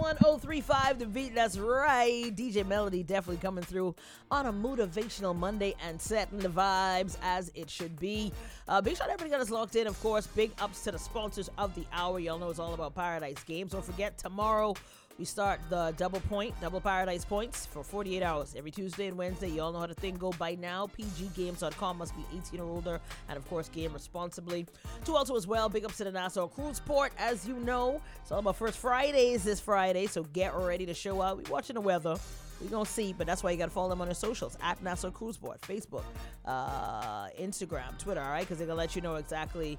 103.5 The Beat. That's right. DJ Melody definitely coming through on a motivational Monday and setting the vibes as it should be. Big shout out everybody got us locked in, of course. Big ups to the sponsors of the hour. Y'all know it's all about Paradise Games. Don't forget, tomorrow we start the double Paradise points for 48 hours. Every Tuesday and Wednesday. You all know how the thing go by now. PGGames.com, must be 18 or older. And of course, game responsibly. To also as well, big ups to the Nassau Cruise Port. As you know, it's all about First Fridays this Friday. So get ready to show out. We watching the weather. We gonna see, but that's why you gotta follow them on their socials at Nassau Cruise Port, Facebook, Instagram, Twitter, all right? Because they're gonna let you know exactly,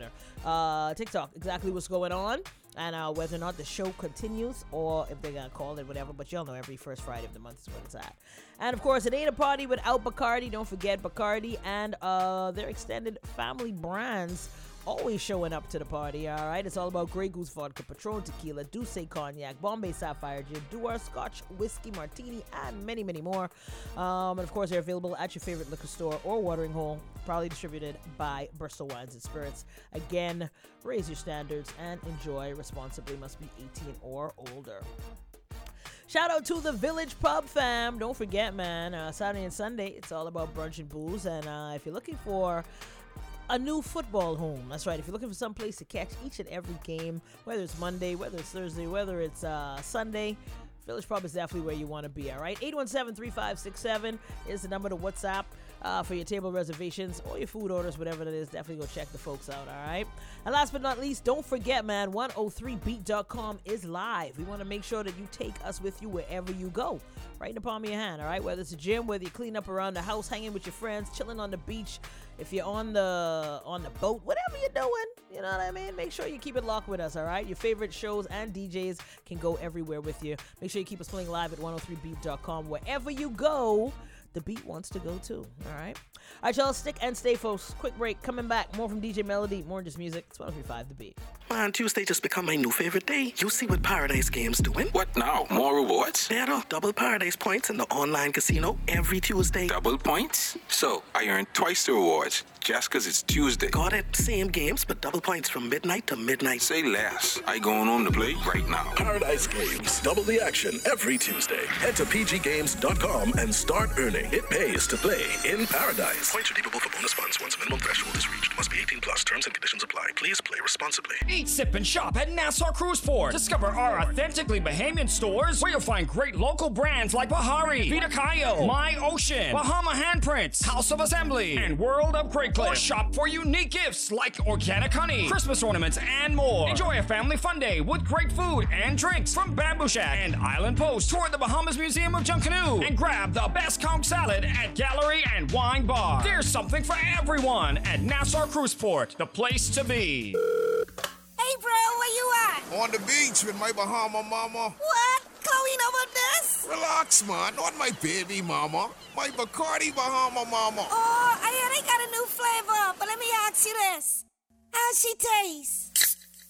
TikTok, exactly what's going on and whether or not the show continues or if they're gonna call it, whatever. But y'all know every first Friday of the month is when it's at. And of course, it ain't a party without Bacardi. Don't forget Bacardi and their extended family brands. Always showing up to the party, all right? It's all about Grey Goose Vodka, Patron Tequila, Douce Cognac, Bombay Sapphire Gin, Duar Scotch, Whiskey Martini, and many, many more. And of course, they're available at your favorite liquor store or watering hole, probably distributed by Bristol Wines and Spirits. Again, raise your standards and enjoy responsibly. Must be 18 or older. Shout out to the Village Pub fam. Don't forget, man, Saturday and Sunday, it's all about brunch and booze. And if you're looking for a new football home. That's right. If you're looking for some place to catch each and every game, whether it's Monday, whether it's Thursday, whether it's Sunday, Village Pub is definitely where you want to be, all right? 817-3567 is the number to WhatsApp for your table reservations or your food orders, whatever it is. Definitely go check the folks out, all right? And last but not least, don't forget, man, 103beat.com is live. We want to make sure that you take us with you wherever you go, right in the palm of your hand, all right? Whether it's a gym, whether you clean up around the house, hanging with your friends, chilling on the beach, if you're on the boat, whatever you're doing, you know what I mean? Make sure you keep it locked with us, all right? Your favorite shows and DJs can go everywhere with you. Make sure you keep us playing live at 103beat.com. Wherever you go, the beat wants to go too, all right? All right, y'all, stick and stay, folks. Quick break. Coming back. More from DJ Melody, more just music. It's 103.5 The Beat. Man, Tuesday just become my new favorite day. You see what Paradise Games doing? What now? More rewards? Better. Double Paradise points in the online casino every Tuesday. Double points? So, I earn twice the rewards just because it's Tuesday. Got it. Same games, but double points from midnight to midnight. Say less. I going home to play right now. Paradise Games. Double the action every Tuesday. Head to pggames.com and start earning. It pays to play in Paradise. Points redeemable for bonus funds once a minimum threshold is reached. Must be 18 plus. Terms and conditions apply. Please play responsibly. Eat, sip, and shop at Nassau Cruise Port. Discover our authentically Bahamian stores where you'll find great local brands like Bahari, Vita Cayo, My Ocean, Bahama Handprints, House of Assembly, and World of Great Cliff. Or shop for unique gifts like organic honey, Christmas ornaments, and more. Enjoy a family fun day with great food and drinks from Bamboo Shack and Island Post. Tour the Bahamas Museum of Junkanoo and grab the best conch salad at Gallery and Wine Bar. There's something for everyone at Nassau Cruise Port, the place to be. Hey, bro, where you at? On the beach with my Bahama mama. What? Chloe know about this? Relax, man. Not my baby mama. My Bacardi Bahama mama. Oh, I hear they got a new flavor, but let me ask you this. How's she taste?